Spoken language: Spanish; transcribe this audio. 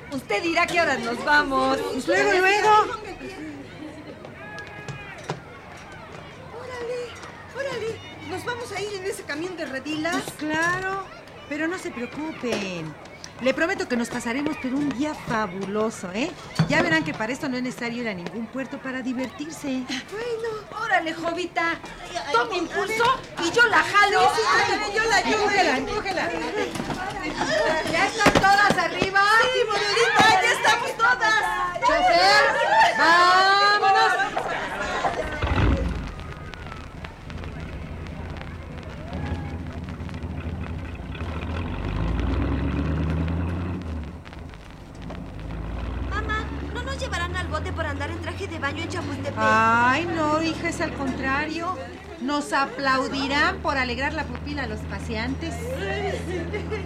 Usted dirá que ahora nos vamos. Pues luego. Órale. ¿Nos vamos a ir en ese camión de redilas? Pues claro, pero no se preocupen. Le prometo que nos pasaremos por un día fabuloso, ¿eh? Ya verán que para esto no es necesario ir a ningún puerto para divertirse. Bueno. Órale, Jovita. Toma impulso y yo la jalo. Sí, yo la ayudo. Empújela. ¿Ya están todas arriba? Sí, monedita, ya estamos todas. ¡Chofer! ¡Vámonos! Mamá, ¿no nos llevarán al bote por andar en traje de baño en Chapultepec? Ay, no, hija, es al contrario. Nos aplaudirán por alegrar la pupila a los paseantes.